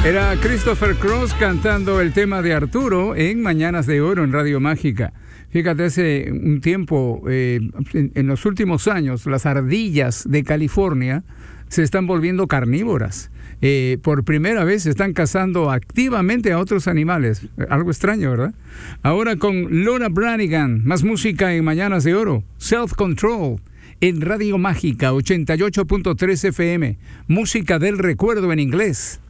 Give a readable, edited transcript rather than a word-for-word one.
Era Christopher Cross cantando el tema de Arturo en Mañanas de Oro en Radio Mágica. Fíjate, hace un tiempo, en los últimos años, las ardillas de California se están volviendo carnívoras. Por primera vez se están cazando activamente a otros animales. Algo extraño, ¿verdad? Ahora con Laura Branigan, más música en Mañanas de Oro. Self Control en Radio Mágica 88.3 FM. Música del recuerdo en inglés.